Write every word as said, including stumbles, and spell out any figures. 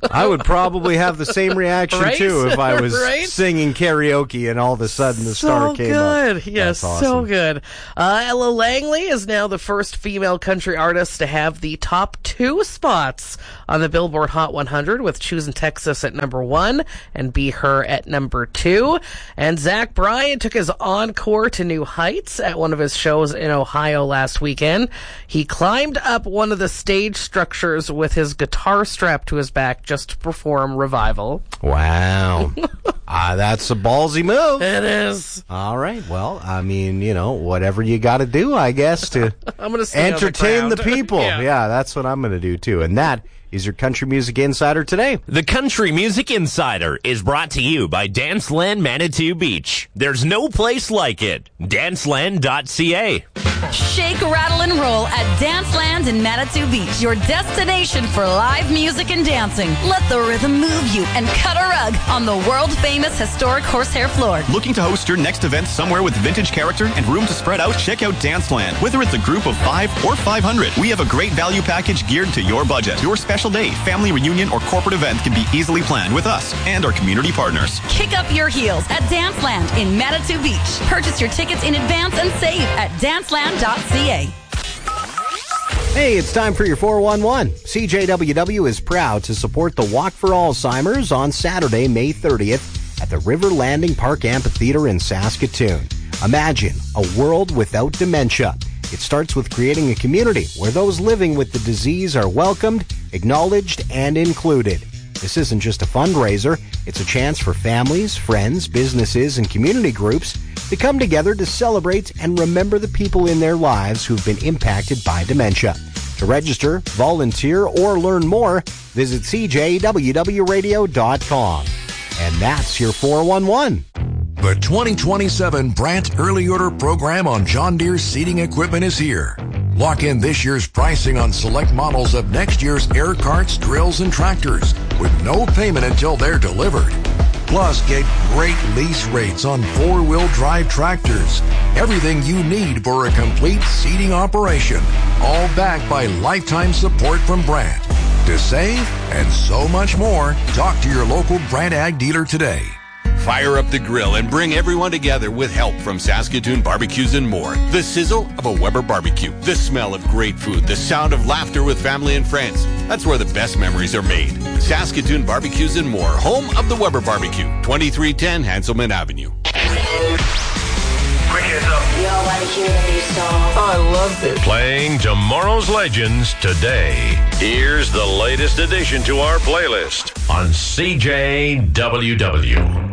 I would probably have the same reaction, right? too, if I was right? singing karaoke and all of a sudden the so star came good. up. Yes, awesome. so good. Uh, Ella Langley is now the first female country artist to have the top two spots on the Billboard Hot one hundred, with Choosing Texas at number one and Be Her at number two. And Zach Bryan took his encore to new heights at one of his shows in Ohio last weekend. He climbed up one of the stage structures with his guitar strapped to his back just to perform Revival. Wow. uh, that's a ballsy move. It is. All right. Well, I mean, you know, whatever you got to do, I guess, to I'm gonna sing entertain the, the people. yeah. yeah, that's what I'm going to do, too. And that is your Country Music Insider today. The Country Music Insider is brought to you by Danceland Manitou Beach. There's no place like it. Danceland dot c a. Shake, rattle, and roll at Danceland in Manitou Beach, your destination for live music and dancing. Let the rhythm move you and cut a rug on the world-famous historic horsehair floor. Looking to host your next event somewhere with vintage character and room to spread out? Check out Danceland. Whether it's a group of five or five hundred, we have a great value package geared to your budget. Your special day, family reunion, or corporate event can be easily planned with us and our community partners. Kick up your heels at Danceland in Manitou Beach. Purchase your tickets in advance and save at danceland dot c a. Hey, it's time for your four one one. C J W W is proud to support the Walk for Alzheimer's on Saturday, May thirtieth at the River Landing Park Amphitheater in Saskatoon. Imagine a world without dementia. It starts with creating a community where those living with the disease are welcomed, acknowledged, and included. This isn't just a fundraiser. It's a chance for families, friends, businesses, and community groups to come together to celebrate and remember the people in their lives who've been impacted by dementia. To register, volunteer, or learn more, visit c j w w radio dot com. And that's your four one one. The twenty twenty-seven Brandt Early Order Program on John Deere seeding equipment is here. Lock in this year's pricing on select models of next year's air carts, drills, and tractors with no payment until they're delivered. Plus, get great lease rates on four-wheel drive tractors. Everything you need for a complete seeding operation, all backed by lifetime support from Brandt. To save and so much more, talk to your local Brandt Ag dealer today. Fire up the grill and bring everyone together with help from Saskatoon Barbecues and More. The sizzle of a Weber barbecue, the smell of great food, the sound of laughter with family and friends. That's where the best memories are made. Saskatoon Barbecues and More, home of the Weber Barbecue, twenty-three ten Hanselman Avenue. Quick heads up. Y'all want to hear the new song? I love it. Playing tomorrow's legends today. Here's the latest addition to our playlist on C J W W.